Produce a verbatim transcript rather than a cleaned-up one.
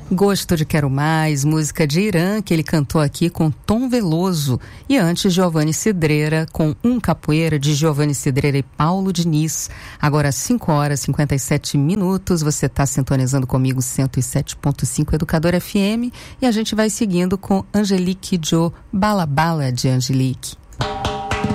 Gosto de Quero Mais, música de Irã, que ele cantou aqui com Tom Veloso. E antes, Giovanni Cidreira, com Um Capoeira, de Giovanni Cidreira e Paulo Diniz. Agora, cinco horas e cinquenta e sete minutos, você está sintonizando comigo cento e sete ponto cinco Educador F M. E a gente vai seguindo com Angelique Joe, Bala Bala de Angelique.